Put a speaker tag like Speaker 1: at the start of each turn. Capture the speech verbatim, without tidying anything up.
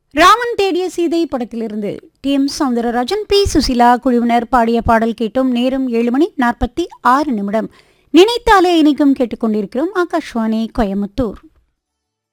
Speaker 1: ராமன் தேடிய சீதை படத்திலிருந்து D M Soundararajan, B Susheela குழுவினர் பாடிய பாடல் கேட்டோம். நேரம் ஏழு மணி நாற்பத்தி ஆறு நிமிடம். நினைத்தாலே இனிக்கும் கேட்டுக்கொண்டிருக்கிறோம். ஆகாஷ்வாணி கோயம்புத்தூர்.